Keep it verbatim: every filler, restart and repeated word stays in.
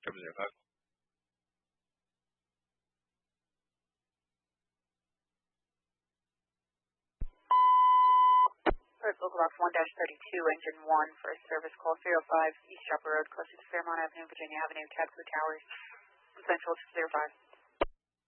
seven zero five. First local off one thirty-two, engine one for service call three oh five East Chopper Road, closest to Fairmont Avenue, Virginia Avenue, Tadford Towers, Central two zero five.